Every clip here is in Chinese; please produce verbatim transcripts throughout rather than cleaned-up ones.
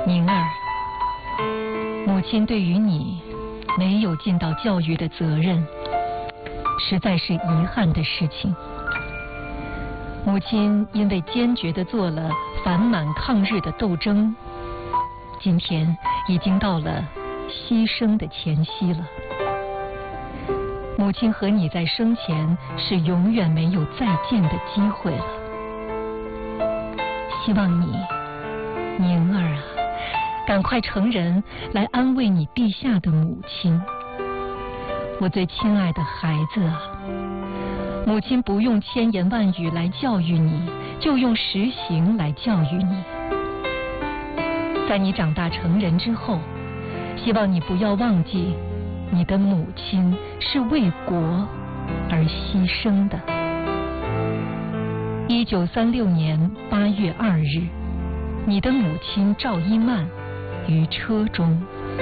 宁儿，母亲对于你没有尽到教育的责任，实在是遗憾的事情。母亲因为坚决地做了反满抗日的斗争，今天已经到了牺牲的前夕了。母亲和你在生前是永远没有再见的机会了。希望你，宁儿啊，赶快成人，来安慰你陛下的母亲。我最亲爱的孩子啊，母亲不用千言万语来教育你，就用实行来教育你。在你长大成人之后，希望你不要忘记，你的母亲是为国而牺牲的。一九三六年八月二日，你的母亲赵一曼于车中。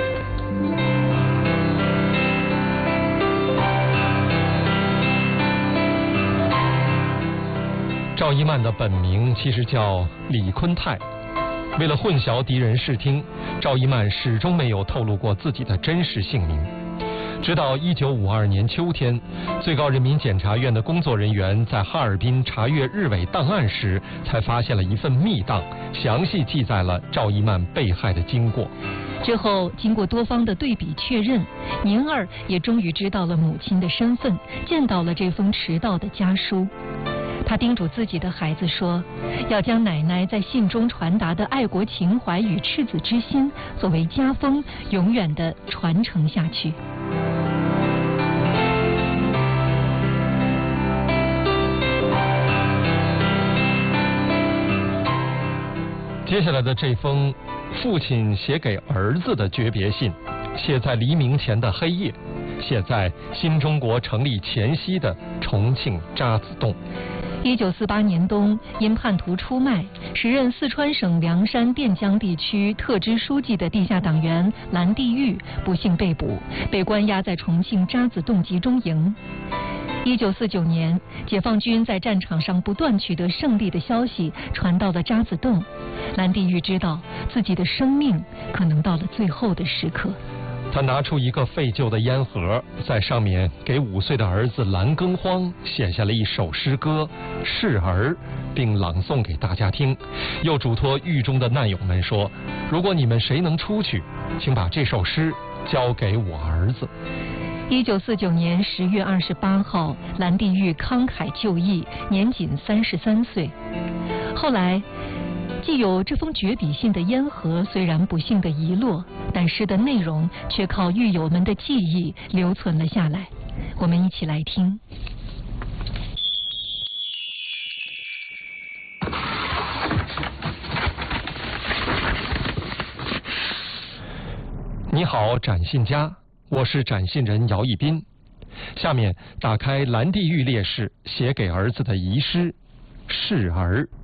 赵一曼的本名其实叫李坤泰，为了混淆敌人视听，赵一曼始终没有透露过自己的真实姓名。直到一九五二年秋天，最高人民检察院的工作人员在哈尔滨查阅日伪档案时，才发现了一份密档，详细记载了赵一曼被害的经过。 之后，经过多方的对比确认，宁儿也终于知道了母亲的身份，见到了这封迟到的家书。他叮嘱自己的孩子说，要将奶奶在信中传达的爱国情怀与赤子之心作为家风，永远地传承下去。 接下来的这封父亲写给儿子的诀别信，写在黎明前的黑夜，写在新中国成立前夕的重庆渣滓洞。 一九四八年冬，因叛徒出卖，时任四川省凉山垫江地区特支书记的地下党员蓝地狱不幸被捕，被关押在重庆渣滓洞集中营。一九四九年，解放军在战场上不断取得胜利的消息传到了渣滓洞，蓝地狱知道自己的生命可能到了最后的时刻。 他拿出一个废旧的烟盒，在上面给五岁的儿子蓝耕荒写下了一首诗歌《示儿》，并朗诵给大家听。又嘱托狱中的难友们说，如果你们谁能出去，请把这首诗交给我儿子。 一九四九年十月二十八号，蓝地狱慷慨就义，年仅三十三岁。后来既有这封绝笔信的烟盒虽然不幸的遗落，但诗的内容却靠狱友们的记忆留存了下来。我们一起来听。 你好，展信家，我是展信人姚一斌。下面打开蓝地狱烈士写给儿子的遗诗《示儿》。